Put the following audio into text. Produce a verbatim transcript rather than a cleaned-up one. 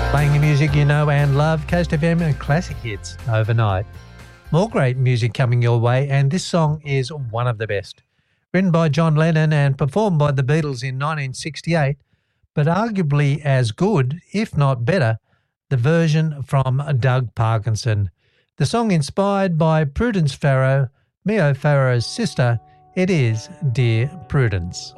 Playing the music you know and love, Coast F M and classic hits overnight. More great music coming your way, and this song is one of the best. Written by John Lennon and performed by the Beatles in nineteen sixty-eight, but arguably as good, if not better, the version from Doug Parkinson. The song inspired by Prudence Farrow, Mio Farrow's sister. It is Dear Prudence.